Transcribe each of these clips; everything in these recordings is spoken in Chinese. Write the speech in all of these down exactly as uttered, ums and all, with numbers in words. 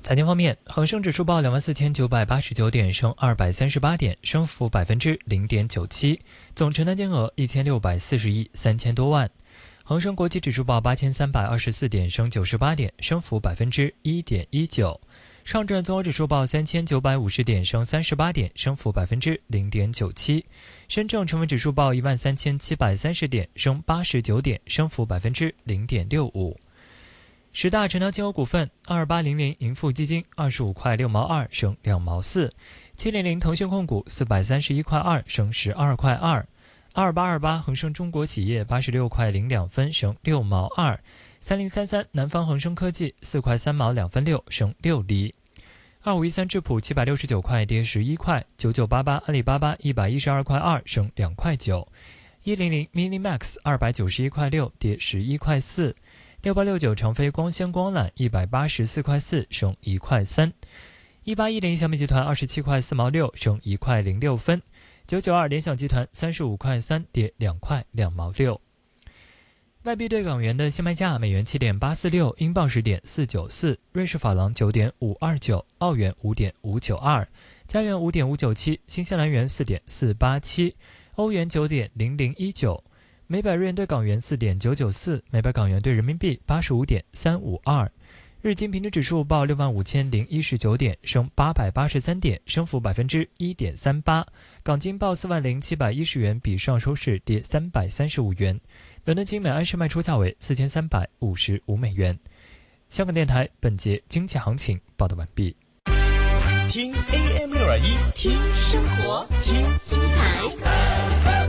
财经方面，恒生指数报两万四千九百八十九点，升二百三十八点，升幅百分之零点九七，总成交金额一千六百四十亿三千多万。恒生国际指数报八千三百二十四点，升九十八点，升幅百分之一点一九。上证综合指数报三千九百五十点，升三十八点，升幅百分之零点九七。深证成分指数报一万三千七百三十点，升八十九点，升幅百分之零点六五。十大成交金额股份：二八零零盈富基金二十五块六毛二，升两毛四；七零零腾讯控股四百三十一块二，升十二块二；二八二八恒生中国企业八十六块零两分，升六毛二；三零三三南方恒生科技四块三毛两分六，升六厘；二五一三智普七百六十九块，跌十一块；九九八八阿里巴巴一百一十二块二，升两块九；一零零 Minimax 二百九十一块六，跌十一块四。六八六九长飞光纤光缆一百八十四块四，升一块三；一八一零小米集团二十七块四毛六，升一块零六分；九九二联想集团三十五块三，跌两块两毛六。外币对港元的现卖价：美元七点八四六，英镑十点四九四，瑞士法郎九点五二九，澳元五点五九二，加元五点五九七，新西兰元四点四八七，欧元九点零零一九。每百日元对港元 四点九九四， 每百港元对人民币 八十五点三五二。日经平均指数报六万五千零一十九点，升八百八十三点，升幅百分之一点三八。港金报四万零七百一十元，比上收市跌三百三十五元。伦敦金每安士卖出价为四千三百五十五美元。香港电台本节经济行情报道完毕。 听 A M 六二一， 听生活，听精彩。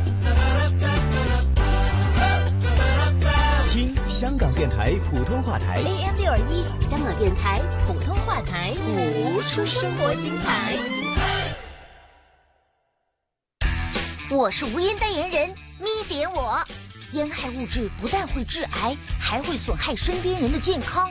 听香港电台普通话台 A M 六二一，香港电台普通话台， 谱出生活精彩。 我是无烟代言人咪点我。烟害物质不但会致癌，还会损害身边人的健康。